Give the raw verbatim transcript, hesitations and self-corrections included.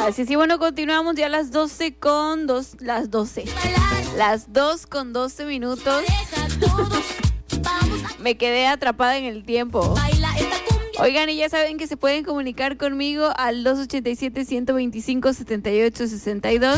Así es, y bueno, continuamos ya a las doce con dos, las doce. Las dos con doce minutos. Me quedé atrapada en el tiempo. Oigan, y ya saben que se pueden comunicar conmigo al dos ochenta y siete, ciento veinticinco, setenta y ocho sesenta y dos.